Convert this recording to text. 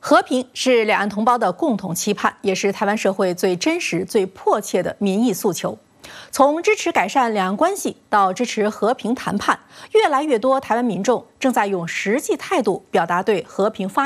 和平是两岸同胞的共同期盼，也是台湾社会最真实、最迫切的民意诉求。从支持改善两岸关系到支持和平谈判，越来越多台湾民众正在用实际态度表达对和平发展